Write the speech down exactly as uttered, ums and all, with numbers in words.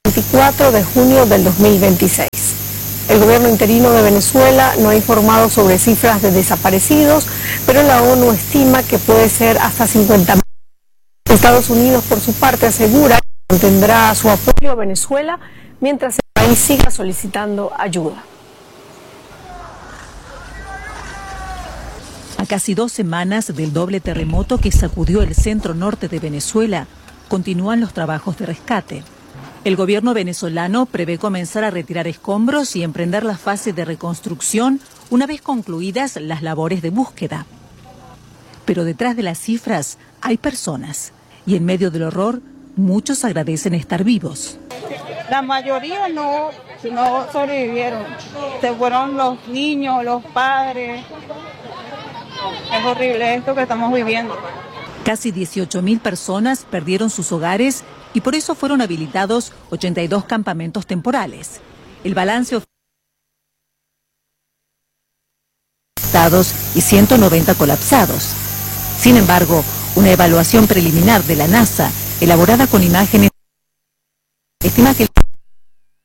veinticuatro de junio del dos mil veintiséis. El gobierno interino de Venezuela no ha informado sobre cifras de desaparecidos, pero la ONU estima que puede ser hasta cincuenta mil. Estados Unidos, por su parte, asegura que mantendrá su apoyo a Venezuela mientras el país siga solicitando ayuda. A casi dos semanas del doble terremoto que sacudió el centro norte de Venezuela, continúan los trabajos de rescate. El gobierno venezolano prevé comenzar a retirar escombros y emprender la fase de reconstrucción una vez concluidas las labores de búsqueda. Pero detrás de las cifras hay personas y en medio del horror muchos agradecen estar vivos. La mayoría no, no sobrevivieron. Se fueron los niños, los padres. Es horrible esto que estamos viviendo. Casi dieciocho mil personas perdieron sus hogares y por eso fueron habilitados ochenta y dos campamentos temporales. El balance oficial y ciento noventa colapsados. Sin embargo, una evaluación preliminar de la NASA, elaborada con imágenes, estima que